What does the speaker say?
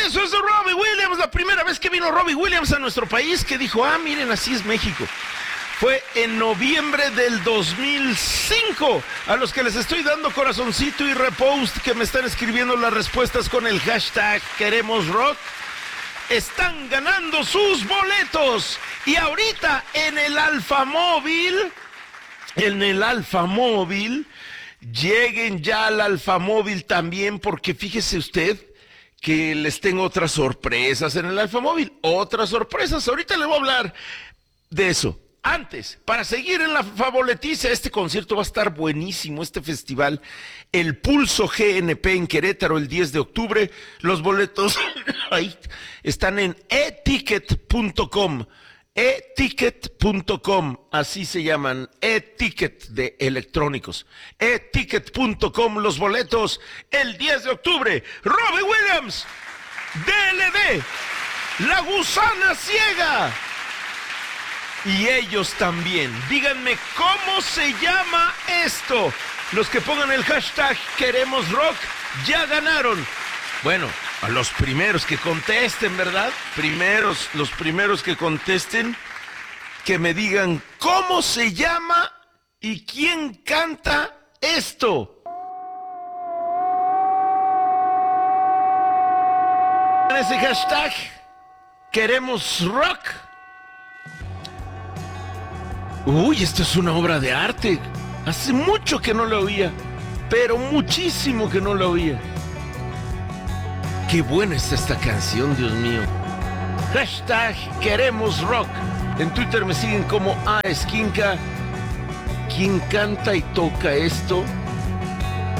eso es de Robbie Williams, la primera vez que vino Robbie Williams a nuestro país, que dijo, miren, así es México. Fue en noviembre del 2005. A los que les estoy dando corazoncito y repost, que me están escribiendo las respuestas con el hashtag Queremos Rock, están ganando sus boletos. Y ahorita en el Alfamóvil, lleguen ya al Alfamóvil también, porque fíjese usted que les tengo otras sorpresas en el Alfamóvil, otras sorpresas. Ahorita le voy a hablar de eso. Antes, para seguir en la favoletiza, este concierto va a estar buenísimo, este festival, el Pulso GNP en Querétaro el 10 de octubre. Los boletos ahí están en eticket.com, así se llaman, eticket de electrónicos, eticket.com, los boletos el 10 de octubre. Robbie Williams, DLD, La Gusana Ciega. Y ellos también. Díganme cómo se llama esto. Los que pongan el hashtag Queremos Rock ya ganaron. Bueno, a los primeros que contesten, ¿verdad? Los primeros que contesten, que me digan cómo se llama y quién canta esto. En ese hashtag Queremos Rock. Uy, esto es una obra de arte. Hace mucho que no la oía, pero muchísimo que no la oía. Qué buena está esta canción, Dios mío. Hashtag Queremos Rock. En Twitter me siguen como Esquinca. ¿Quién canta y toca esto?